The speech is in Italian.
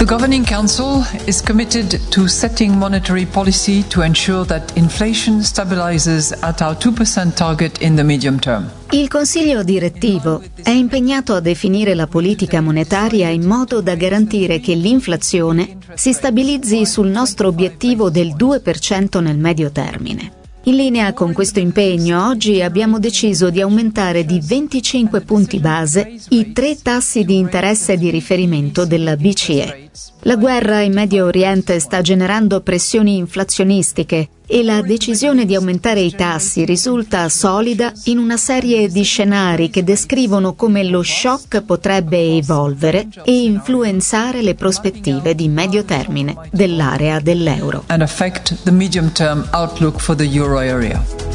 Governing Council is committed to setting monetary policy to ensure that inflation stabilizes at our 2% target in the medium term. Il Consiglio direttivo è impegnato a definire la politica monetaria in modo da garantire che l'inflazione si stabilizzi sul nostro obiettivo del 2% nel medio termine. In linea con questo impegno, oggi abbiamo deciso di aumentare di 25 punti base i 3 tassi di interesse di riferimento della BCE. La guerra in Medio Oriente sta generando pressioni inflazionistiche e la decisione di aumentare i tassi risulta solida in una serie di scenari che descrivono come lo shock potrebbe evolvere e influenzare le prospettive di medio termine dell'area dell'euro. And affect the medium-term outlook for the euro area.